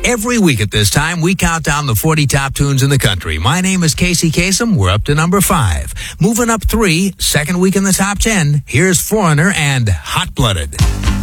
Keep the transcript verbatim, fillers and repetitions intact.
Every week at this time, we count down the forty top tunes in the country. My name is Casey Kasem. We're up to number five. Moving up three, second week in the top ten, here's Foreigner and Hot Blooded.